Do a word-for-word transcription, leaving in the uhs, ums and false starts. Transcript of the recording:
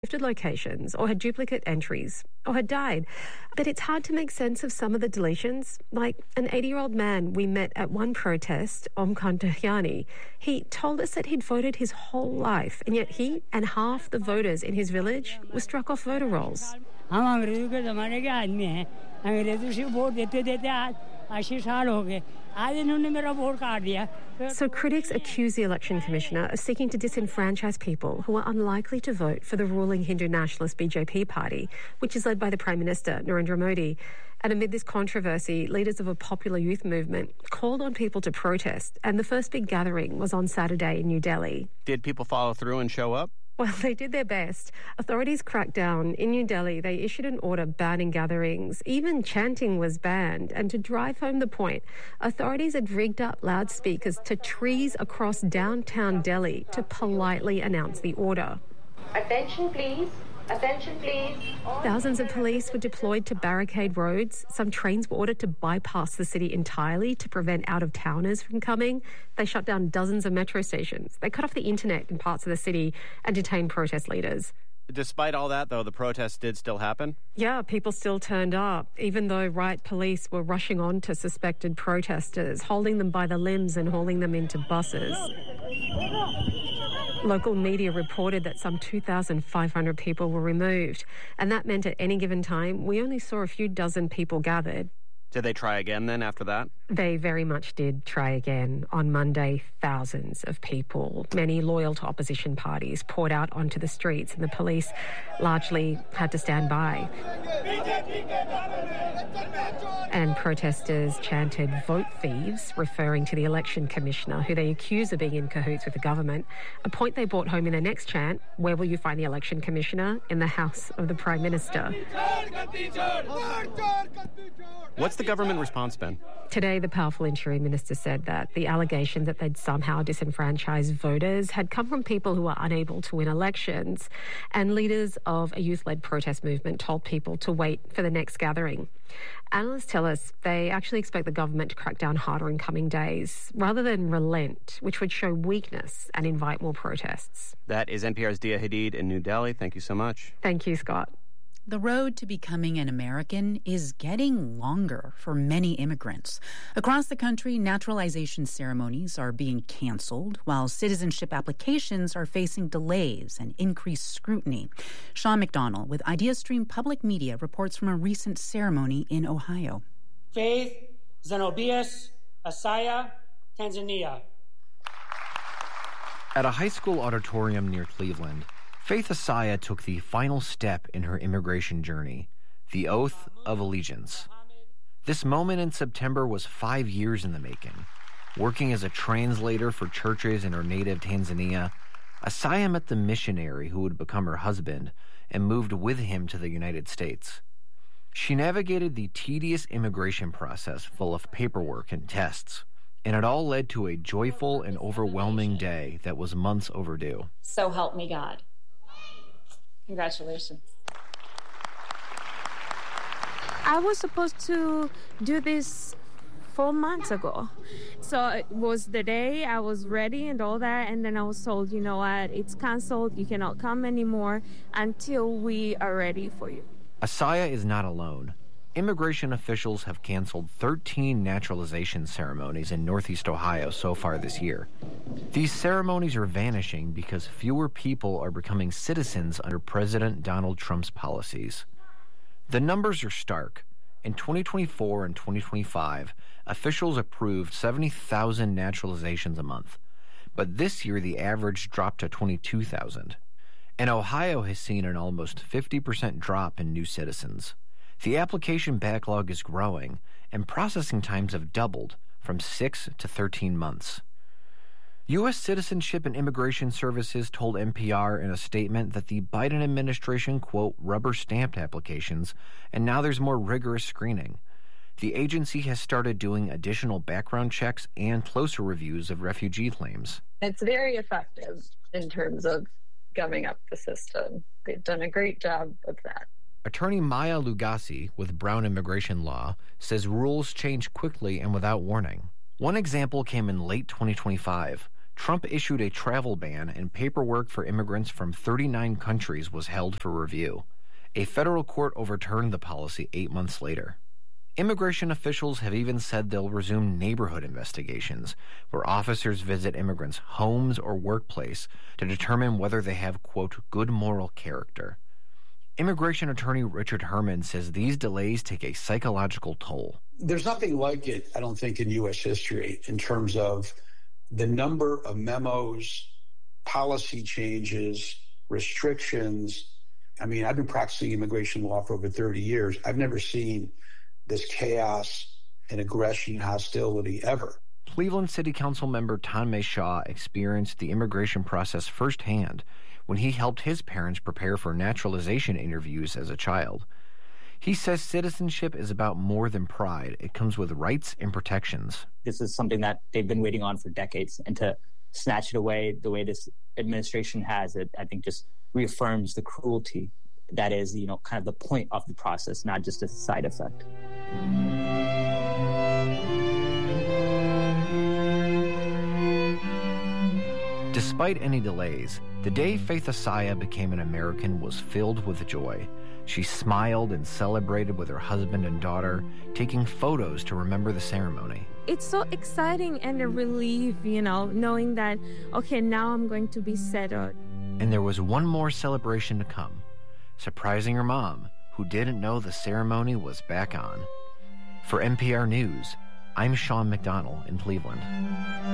shifted locations or had duplicate entries or had died. But it's hard to make sense of some of the deletions. Like an eighty-year-old man we met at one protest, Omkan Tahyani, he told us that he'd voted his whole life, and yet he and half the voters in his village were struck off voter rolls. So critics accuse the election commissioner of seeking to disenfranchise people who are unlikely to vote for the ruling Hindu nationalist B J P party, which is led by the Prime Minister, Narendra Modi. And amid this controversy, leaders of a popular youth movement called on people to protest, and the first big gathering was on Saturday in New Delhi. Did people follow through and show up? Well, they did their best. Authorities cracked down. In New Delhi, they issued an order banning gatherings. Even chanting was banned. And to drive home the point, authorities had rigged up loudspeakers to trees across downtown Delhi to politely announce the order. Attention, please. Attention, please. Thousands of police were deployed to barricade roads. Some trains were ordered to bypass the city entirely to prevent out-of-towners from coming. They shut down dozens of metro stations. They cut off the internet in parts of the city and detained protest leaders. Despite all that, though, the protests did still happen? Yeah, people still turned up, even though riot police were rushing on to suspected protesters, holding them by the limbs and hauling them into buses. Local media reported that some two thousand five hundred people were removed, and that meant at any given time, we only saw a few dozen people gathered. Did they try again then after that? They very much did try again. On Monday, thousands of people, many loyal to opposition parties, poured out onto the streets, and the police largely had to stand by. And protesters chanted "vote thieves," referring to the election commissioner, who they accuse of being in cahoots with the government, a point they brought home in their next chant: "Where will you find the election commissioner? In the house of the Prime Minister." What's the government response been? Today, the powerful Interior Minister said that the allegation that they'd somehow disenfranchised voters had come from people who were unable to win elections, and leaders of a youth-led protest movement told people to wait for the next gathering. Analysts tell us they actually expect the government to crack down harder in coming days, rather than relent, which would show weakness and invite more protests. That is N P R's Dia Hadid in New Delhi. Thank you so much. Thank you, Scott. The road to becoming an American is getting longer for many immigrants. Across the country, naturalization ceremonies are being canceled, while citizenship applications are facing delays and increased scrutiny. Sean McDonnell with IdeaStream Public Media reports from a recent ceremony in Ohio. Faith Zenobius Asaya, Tanzania. At a high school auditorium near Cleveland, Faith Asaya took the final step in her immigration journey, the oath of allegiance. This moment in September was five years in the making. Working as a translator for churches in her native Tanzania, Asaya met the missionary who would become her husband and moved with him to the United States. She navigated the tedious immigration process full of paperwork and tests, and it all led to a joyful and overwhelming day that was months overdue. So help me God. Congratulations. I was supposed to do this four months ago. So it was the day I was ready and all that, and then I was told, you know what, it's canceled, you cannot come anymore until we are ready for you. Asaya is not alone. Immigration officials have canceled thirteen naturalization ceremonies in Northeast Ohio so far this year. These ceremonies are vanishing because fewer people are becoming citizens under President Donald Trump's policies. The numbers are stark. In twenty twenty-four and twenty twenty-five, officials approved seventy thousand naturalizations a month, but this year the average dropped to twenty-two thousand. And Ohio has seen an almost fifty percent drop in new citizens. The application backlog is growing, and processing times have doubled from six to thirteen months. U S Citizenship and Immigration Services told N P R in a statement that the Biden administration, quote, rubber-stamped applications, and now there's more rigorous screening. The agency has started doing additional background checks and closer reviews of refugee claims. It's very effective in terms of gumming up the system. They've done a great job of that. Attorney Maya Lugasi with Brown Immigration Law says rules change quickly and without warning. One example came in late twenty twenty-five. Trump issued a travel ban, and paperwork for immigrants from thirty-nine countries was held for review. A federal court overturned the policy eight months later. Immigration officials have even said they'll resume neighborhood investigations, where officers visit immigrants' homes or workplace to determine whether they have, quote, good moral character. Immigration attorney Richard Herman says these delays take a psychological toll. There's nothing like it, I don't think, in U S history in terms of the number of memos, policy changes, restrictions. I mean, I've been practicing immigration law for over thirty years. I've never seen this chaos and aggression and hostility ever. Cleveland City Council member Tanmay Shah experienced the immigration process firsthand when he helped his parents prepare for naturalization interviews as a child. He says citizenship is about more than pride. It comes with rights and protections. This is something that they've been waiting on for decades, and to snatch it away the way this administration has, it, I think, just reaffirms the cruelty that is, you know, kind of the point of the process, not just a side effect. Despite any delays, the day Faith Asaya became an American was filled with joy. She smiled and celebrated with her husband and daughter, taking photos to remember the ceremony. It's so exciting and a relief, you know, knowing that, okay, now I'm going to be settled. And there was one more celebration to come, surprising her mom, who didn't know the ceremony was back on. For N P R News, I'm Sean McDonnell in Cleveland.